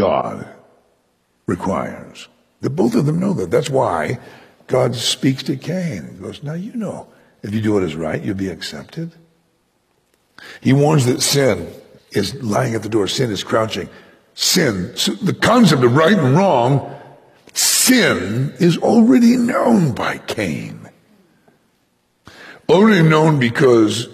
God requires. That both of them know that. That's why God speaks to Cain. He goes, now you know, if you do what is right, you'll be accepted. He warns that sin is lying at the door. Sin is crouching. Sin, so the concept of right and wrong, sin is already known by Cain. Already known because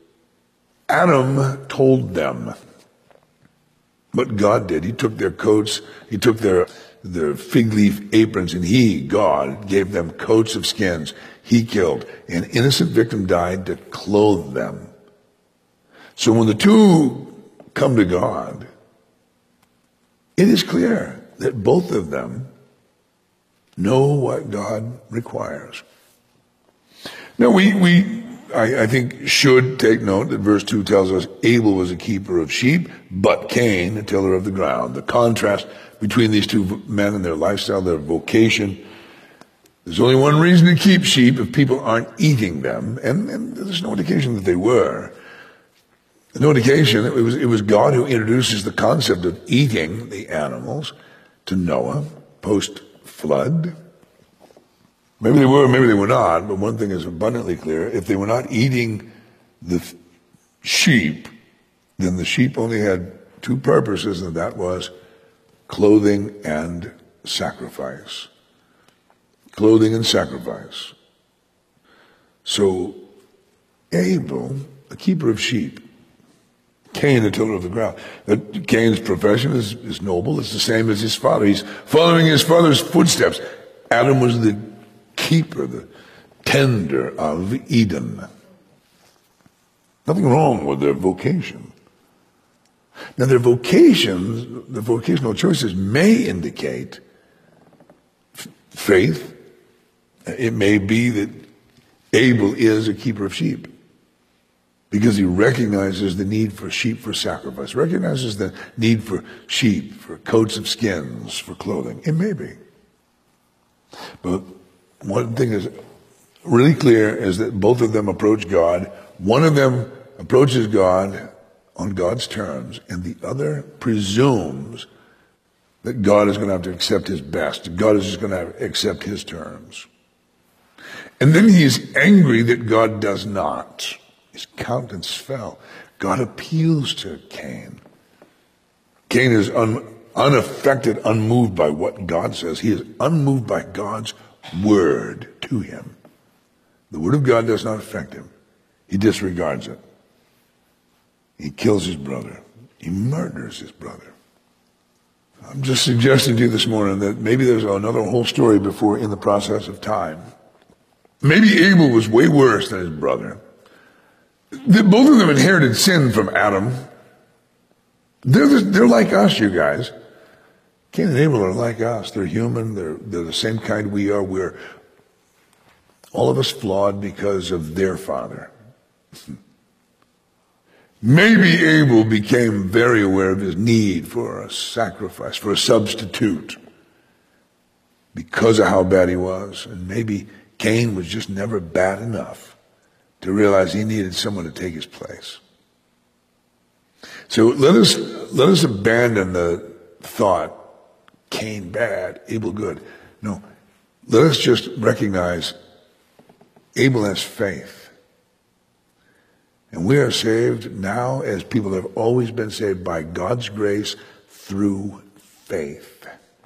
Adam told them what God did. He took their coats, he took their fig leaf aprons, and God, gave them coats of skins. He killed. An innocent victim died to clothe them. So when the two come to God, it is clear that both of them know what God requires. Now I think should take note that verse 2 tells us Abel was a keeper of sheep, but Cain a tiller of the ground. The contrast between these two men and their lifestyle, their vocation. There's only one reason to keep sheep if people aren't eating them, and there's no indication that they were. No indication. It was God who introduces the concept of eating the animals to Noah post-flood. Maybe they were, maybe they were not, but one thing is abundantly clear. If they were not eating the sheep, then the sheep only had two purposes, and that was clothing and sacrifice. Clothing and sacrifice. So Abel, a keeper of sheep, Cain, a tiller of the ground. Cain's profession is noble. It's the same as his father. He's following his father's footsteps. Adam was the keeper, the tender of Eden. Nothing wrong with their vocation. Now their vocations, the vocational choices may indicate faith. It may be that Abel is a keeper of sheep because he recognizes the need for sheep for sacrifice, recognizes the need for sheep, for coats of skins, for clothing. It may be. But one thing is really clear is that both of them approach God. One of them approaches God on God's terms, and the other presumes that God is going to have to accept his best. God is just going to have to accept his terms. And then he is angry that God does not. His countenance fell. God appeals to Cain. Cain is unaffected, unmoved by what God says. He is unmoved by God's word to him. The word of God does not affect him. He disregards it. He kills his brother. He murders his brother. I'm just suggesting to you this morning that maybe there's another whole story before in the process of time. Maybe Abel was way worse than his brother. Both of them inherited sin from Adam. They're like us, you guys. Cain and Abel are like us. They're human. They're the same kind we are. We're all of us flawed because of their father. Maybe Abel became very aware of his need for a sacrifice, for a substitute, because of how bad he was. And maybe Cain was just never bad enough to realize he needed someone to take his place. So let us abandon the thought, Cain bad, Abel good. No, let us just recognize Abel has faith. And we are saved now as people have always been saved by God's grace through faith.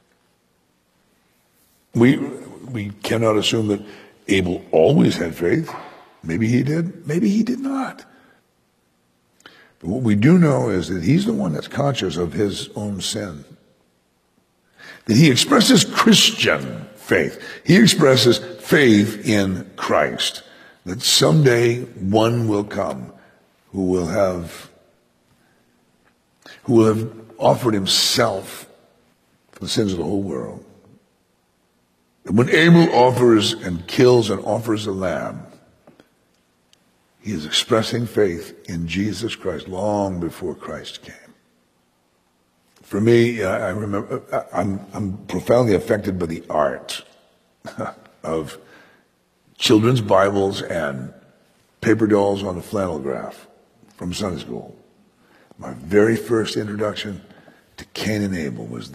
We cannot assume that Abel always had faith. Maybe he did, maybe he did not. But what we do know is that he's the one that's conscious of his own sin. That he expresses Christian faith. He expresses faith in Christ. That someday one will come who will have offered himself for the sins of the whole world. And when Abel offers and kills and offers a lamb, he is expressing faith in Jesus Christ long before Christ came. For me, I remember, I'm profoundly affected by the art of children's Bibles and paper dolls on a flannel graph from Sunday school. My very first introduction to Cain and Abel was